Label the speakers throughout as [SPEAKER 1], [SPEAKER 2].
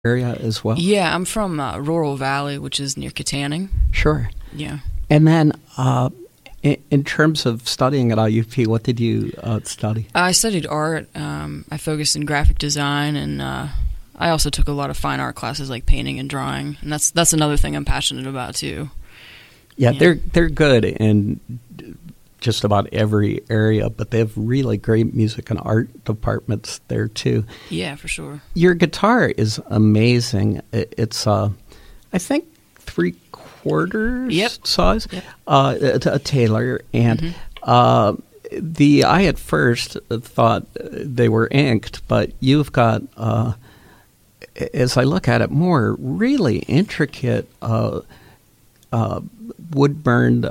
[SPEAKER 1] area as well?
[SPEAKER 2] Yeah, I'm from Rural Valley, which is near Katanning.
[SPEAKER 1] Sure.
[SPEAKER 2] Yeah.
[SPEAKER 1] And then in terms of studying at IUP, what did you study?
[SPEAKER 2] I studied art. I focused in graphic design, and I also took a lot of fine art classes like painting and drawing. And that's another thing I'm passionate about too.
[SPEAKER 1] Yeah, they're good in just about every area, but they have really great music and art departments there too.
[SPEAKER 2] Yeah, for sure.
[SPEAKER 1] Your guitar is amazing. It's I think 3/4 size,
[SPEAKER 2] Yep.
[SPEAKER 1] A Taylor, and I at first thought they were inked, but you've got, as I look at it more, really intricate wood-burned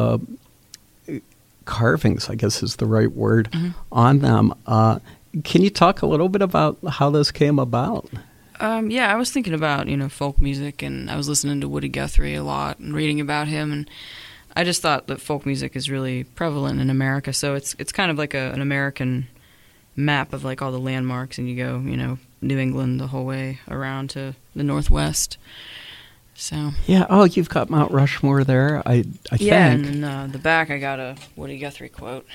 [SPEAKER 1] carvings, I guess is the right word, on them. Can you talk a little bit about how this came about?
[SPEAKER 2] Yeah, I was thinking about, folk music, and I was listening to Woody Guthrie a lot and reading about him, and I just thought that folk music is really prevalent in America, so it's kind of like an American map of like all the landmarks, and you go, New England the whole way around to the Northwest. So
[SPEAKER 1] yeah, you've got Mount Rushmore there, I think.
[SPEAKER 2] Yeah, and in the back I got a Woody Guthrie quote.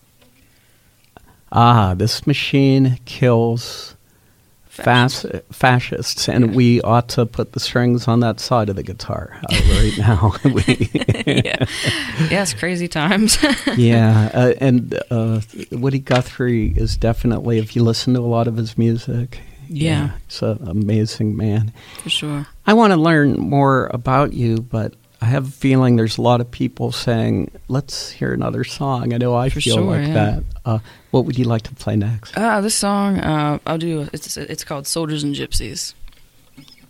[SPEAKER 1] This machine kills fascists, and we ought to put the strings on that side of the guitar right now.
[SPEAKER 2] Yeah, it's crazy times.
[SPEAKER 1] Yeah, and Woody Guthrie is definitely, if you listen to a lot of his music, he's an amazing man.
[SPEAKER 2] For sure.
[SPEAKER 1] I want to learn more about you, but I have a feeling there's a lot of people saying, let's hear another song. I know I feel that. What would you like to play next?
[SPEAKER 2] This song, I'll do, it's called Soldiers and Gypsies.